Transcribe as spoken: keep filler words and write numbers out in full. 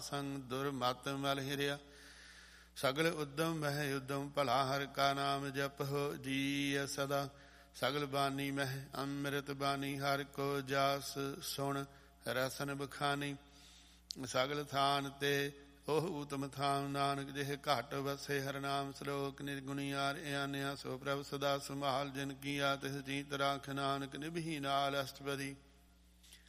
ਸੰਗ ਦੁਰਮਤ ਮਲ ਹਿਰਿਆ। ਸਗਲ ਉਦਮ ਮਹਿ ਉਦਮ ਭਲਾ ਹਰਿ ਕਾ ਨਾਮ ਜਪਹੁ ਜੀ ਸਦਾ। ਸਗਲ ਬਾਣੀ ਮਹਿ ਅੰਮ੍ਰਿਤ ਬਾਣੀ ਹਰਿ ਕੋ ਜਾਸ ਸੁਣ ਰਸਨ ਬਖਾਨੀ। ਸਗਲ ਥਾਨ ਤੇ ਉਹ ਊਤਮ ਥਾਨ ਨਾਨਕ ਜਿਹ ਘਟ ਵਸੇ ਹਰਿ ਨਾਮ ਸਲੋਕ ਨਿਰਗੁਣੀਆਰ ਆਨਿਆ। ਸੋ ਪ੍ਰਭ ਸਦਾ ਸੰਭਾਲ ਜਿਨ ਕੀਆ ਤਿਸ ਜੀਤ ਰਾਖ ਨਾਨਕ ਨਿਭੀ ਨਾਲ ਅਸ਼ਟਪਦੀ।